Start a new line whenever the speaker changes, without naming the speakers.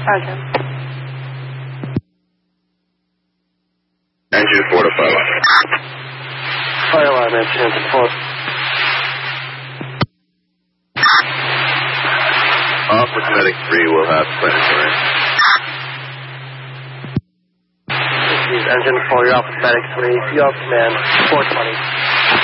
Roger.
Engine 4 to 5.
Fire alarm, engine 4.
Off with medic 3, we'll have planetary.
Engine 4, you're off with medic 3. You have command 420.